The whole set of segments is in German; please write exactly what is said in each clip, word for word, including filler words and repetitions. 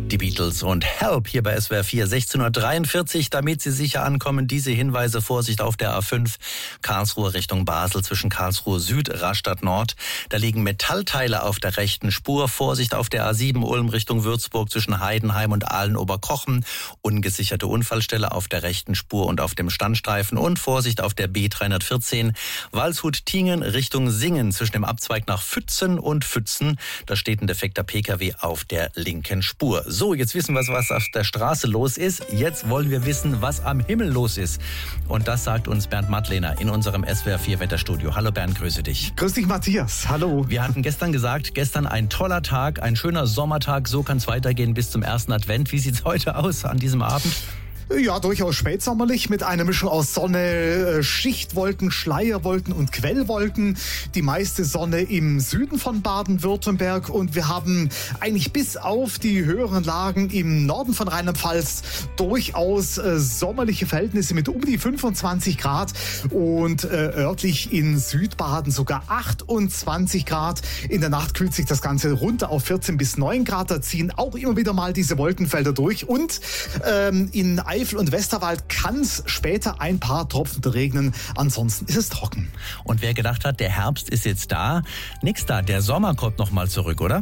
Die Beatles und Help hier bei S W R vier, sechzehn Uhr dreiundvierzig, damit Sie sicher ankommen. Diese Hinweise: Vorsicht auf der A fünf, Karlsruhe Richtung Basel, zwischen Karlsruhe Süd, Rastatt Nord. Da liegen Metallteile auf der rechten Spur. Vorsicht auf der A sieben, Ulm Richtung Würzburg, zwischen Heidenheim und Aalen-Oberkochen. Ungesicherte Unfallstelle auf der rechten Spur und auf dem Standstreifen. Und Vorsicht auf der B dreihundertvierzehn, Waldshut-Tiengen Richtung Singen, zwischen dem Abzweig nach Pfützen und Pfützen. Da steht ein defekter P K W auf der linken Spur. So, jetzt wissen wir, was auf der Straße los ist. Jetzt wollen wir wissen, was am Himmel los ist. Und das sagt uns Bernd Madlener in unserem S W R vier Wetterstudio. Hallo Bernd, grüße dich. Grüß dich, Matthias. Hallo. Wir hatten gestern gesagt, gestern ein toller Tag, ein schöner Sommertag. So kann es weitergehen bis zum ersten Advent. Wie sieht es heute aus an diesem Abend? Ja, durchaus spätsommerlich mit einer Mischung aus Sonne, Schichtwolken, Schleierwolken und Quellwolken. Die meiste Sonne im Süden von Baden-Württemberg und wir haben eigentlich bis auf die höheren Lagen im Norden von Rheinland-Pfalz durchaus äh, sommerliche Verhältnisse mit um die fünfundzwanzig Grad und äh, örtlich in Südbaden sogar achtundzwanzig Grad. In der Nacht kühlt sich das Ganze runter auf vierzehn bis neun Grad. Da ziehen auch immer wieder mal diese Wolkenfelder durch und ähm, in Eifel und Westerwald kann es später ein paar Tropfen regnen. Ansonsten ist es trocken. Und wer gedacht hat, der Herbst ist jetzt da, nix da. Der Sommer kommt noch mal zurück, oder?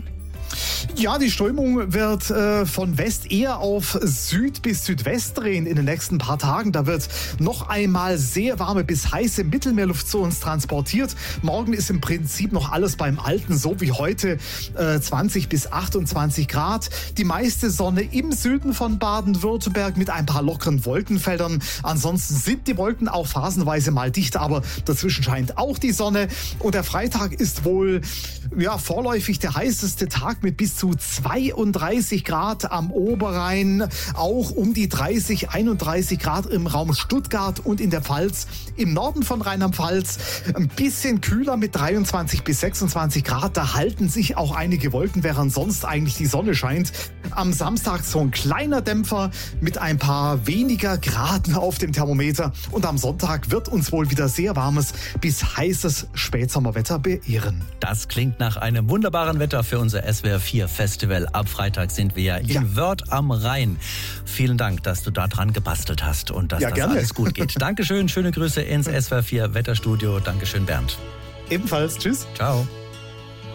Ja, die Strömung wird äh, von West eher auf Süd bis Südwest drehen in den nächsten paar Tagen. Da wird noch einmal sehr warme bis heiße Mittelmeerluft zu uns transportiert. Morgen ist im Prinzip noch alles beim Alten, so wie heute, äh, zwanzig bis achtundzwanzig Grad. Die meiste Sonne im Süden von Baden-Württemberg mit ein paar lockeren Wolkenfeldern. Ansonsten sind die Wolken auch phasenweise mal dicht, aber dazwischen scheint auch die Sonne. Und der Freitag ist wohl ja vorläufig der heißeste Tag mit bis zu zweiunddreißig Grad am Oberrhein, auch um die dreißig, einunddreißig Grad im Raum Stuttgart und in der Pfalz. Im Norden von Rheinland-Pfalz ein bisschen kühler mit dreiundzwanzig bis sechsundzwanzig Grad. Da halten sich auch einige Wolken, während sonst eigentlich die Sonne scheint. Am Samstag so ein kleiner Dämpfer mit ein paar weniger Graden auf dem Thermometer. Und am Sonntag wird uns wohl wieder sehr warmes bis heißes Spätsommerwetter beehren. Das klingt nach einem wunderbaren Wetter für unser S W R vier Festival. Ab Freitag sind wir ja in Wörth am Rhein. Vielen Dank, dass du da dran gebastelt hast und dass ja, das gerne. alles gut geht. Dankeschön, schöne Grüße ins S W R vier Wetterstudio. Dankeschön, Bernd. Ebenfalls, tschüss. Ciao.